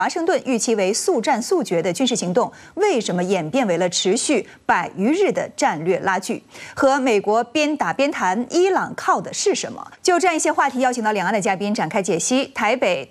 华盛顿预期为速战速决的军事行动，为什么演变为了持续100余日的战略拉锯？和美国边打边谈，伊朗靠的是什么？就这样一些话题，邀请到两岸的嘉宾展开解析。台北